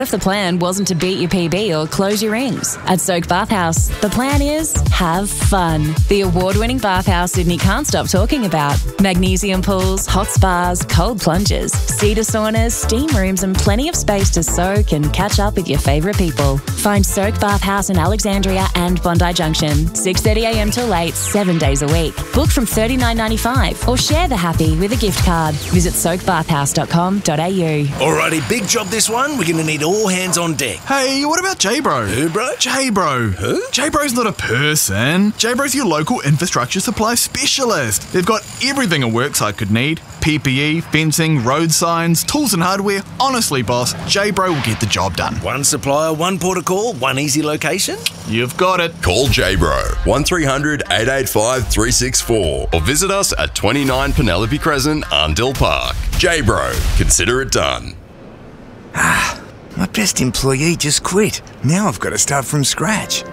If the plan wasn't to beat your PB or close your rings. At Soak Bathhouse, the plan is have fun. The award-winning bathhouse Sydney can't stop talking about. Magnesium pools, hot spas, cold plunges, cedar saunas, steam rooms and plenty of space to soak and catch up with your favourite people. Find Soak Bathhouse in Alexandria and Bondi Junction. 6:30am till 8, 7 days a week. Book from $39.95 or share the happy with a gift card. Visit soakbathhouse.com.au. Alrighty, big job this one. We're going to need all hands on deck. Hey, what about J-Bro? Who, bro? J-Bro. Who? J-Bro's not a person. J-Bro's your local infrastructure supply specialist. They've got everything a worksite could need. PPE, fencing, road signs, tools and hardware. Honestly, boss, J-Bro will get the job done. One supplier, one port of call, one easy location. You've got it. Call J-Bro 1300 885 364 or visit us at 29 Penelope Crescent, Arndell Park. J-Bro, consider it done. My best employee just quit. Now I've got to start from scratch.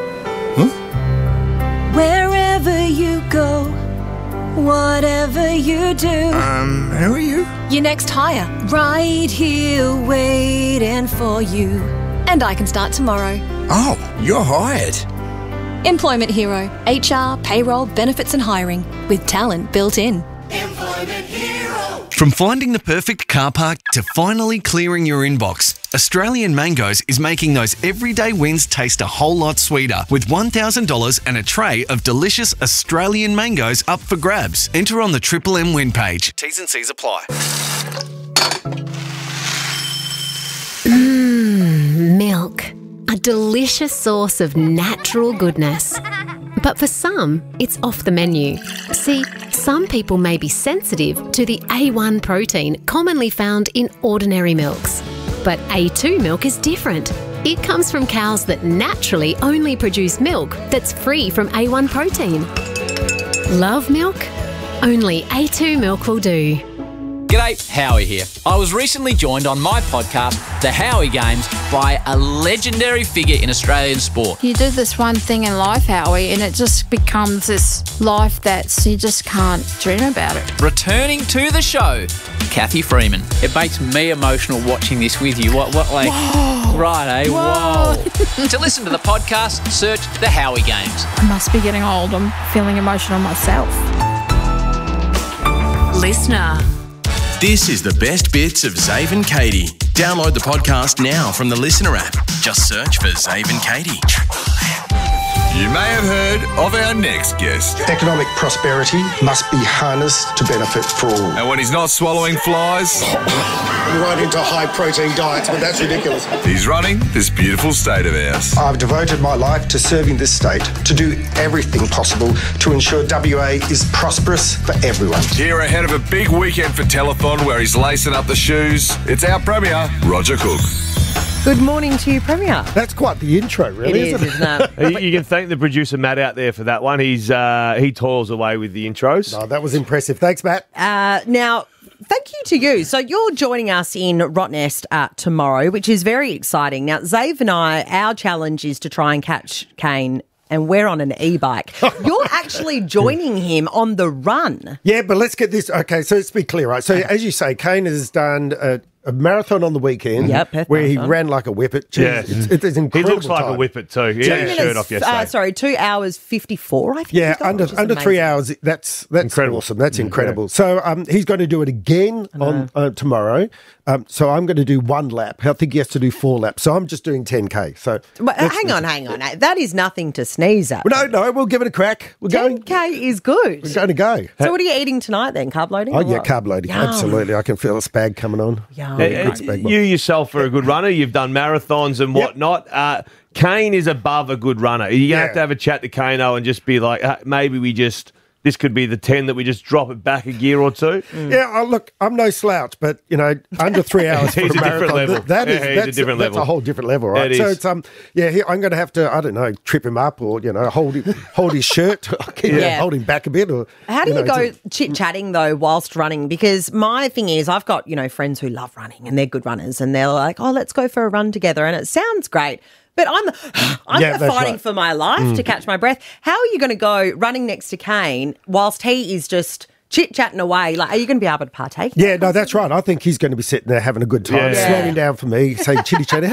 Wherever you go, whatever you do, Who are you? your next hire, right here waiting for you. And I can start tomorrow. Oh, you're hired. Employment Hero. HR, payroll, benefits and hiring. With talent built in. From finding the perfect car park to finally clearing your inbox, Australian Mangoes is making those everyday wins taste a whole lot sweeter with $1,000 and a tray of delicious Australian mangoes up for grabs. Enter on the Triple M win page. T's and C's apply. Milk. A delicious source of natural goodness. But for some, it's off the menu. See, some people may be sensitive to the A1 protein commonly found in ordinary milks. But A2 milk is different. It comes from cows that naturally only produce milk that's free from A1 protein. Love milk? Only A2 milk will do. G'day, Howie here. I was recently joined on my podcast, The Howie Games, by a legendary figure in Australian sport. You do this one thing in life, Howie, and it just becomes this life that you just can't dream about it. Returning to the show, Kathy Freeman. It makes me emotional watching this with you. What like... Whoa. Right, eh? Whoa. To listen to the podcast, search The Howie Games. I must be getting old. I'm feeling emotional myself. Listener. This is the best bits of Zave and Katie. Download the podcast now from the Listener app. Just search for Zave and Katie. You may have heard of our next guest. Economic prosperity must be harnessed to benefit for all. And when he's not swallowing flies... right into high-protein diets, but that's ridiculous. He's running this beautiful state of ours. I've devoted my life to serving this state, to do everything possible to ensure WA is prosperous for everyone. Here ahead of a big weekend for Telethon where he's lacing up the shoes, it's our Premier, Roger Cook. Good morning to you, Premier. That's quite the intro, really, isn't it? You can thank the producer, Matt, out there for that one. He toils away with the intros. Oh, that was impressive. Thanks, Matt. Now, thank you to you. So you're joining us in Rottnest tomorrow, which is very exciting. Now, Zave and I, our challenge is to try and catch Kane, and we're on an e-bike. You're actually joining him on the run. Yeah, but let's get this. Okay, so let's be clear, right? So as you say, Kane has done a marathon on the weekend where he ran like a whippet. Jeez, it's incredible. He looks like a whippet too. He had his shirt off yesterday. 2 hours 54, I think. Yeah, under 3 hours. That's incredible. Awesome. That's incredible. So he's going to do it again on tomorrow. So I'm going to do 1 lap. I think he has to do 4 laps. So I'm just doing 10K. So hang on. That is nothing to sneeze at. No, we'll give it a crack. 10K is good. We're going to go. So what are you eating tonight then? Carb loading? Oh, yeah, carb loading. Yum. Absolutely. I can feel a spag coming on. Yum. You yourself are a good runner. You've done marathons and whatnot. Kane is above a good runner. You're going to have a chat to Kano and just be like, maybe this could be the 10 that we just drop it back a gear or two. Yeah, look, I'm no slouch, but, under 3 hours for a marathon, that's a whole different level, right? So it's, I'm going to have to, I don't know, trip him up or, hold his shirt, hold him back a bit. Or how do you go chit-chatting, though, whilst running? Because my thing is, I've got, friends who love running and they're good runners and they're like, oh, let's go for a run together. And it sounds great. But I'm fighting for my life to catch my breath. How are you going to go running next to Kane whilst he is just chit-chatting away. Like, are you going to be able to partake? Yeah, no, that's right. I think he's going to be sitting there having a good time, slowing down for me, saying chitty-chatty.